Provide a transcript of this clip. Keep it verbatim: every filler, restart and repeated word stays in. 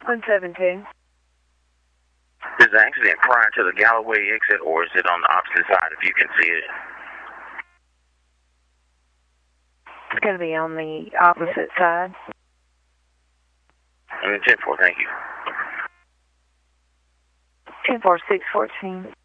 one seven two. Is the accident prior to the Galloway exit, or is it on the opposite side, if you can see it? It's going to be on the opposite side. And ten four, thank you. ten four six fourteen.